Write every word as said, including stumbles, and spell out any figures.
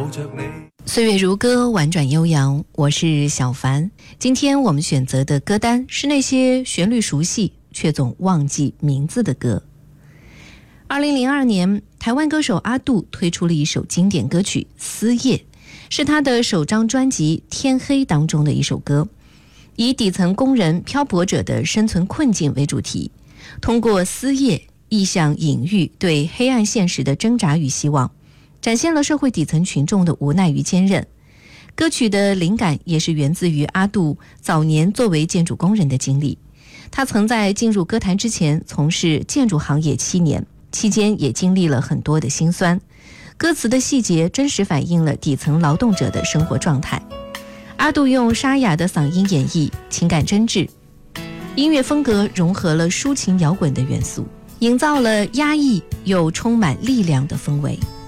抱着你。 岁月如歌，婉转悠扬，我是小凡。今天我们选择的歌单是那些旋律熟悉却总忘记名字的歌。二零零二年，台湾歌手阿杜推出了一首经典歌曲《思夜》，是他的首张专辑《天黑》当中的一首歌，以底层工人漂泊者的生存困境为主题，通过思夜意象隐喻对黑暗现实的挣扎与希望，展现了社会底层群众的无奈与坚韧。歌曲的灵感也是源自于阿杜早年作为建筑工人的经历，他曾在进入歌坛之前从事建筑行业七年，期间也经历了很多的辛酸，歌词的细节真实反映了底层劳动者的生活状态。阿杜用沙哑的嗓音演绎，情感真挚，音乐风格融合了抒情摇滚的元素，营造了压抑又充满力量的氛围。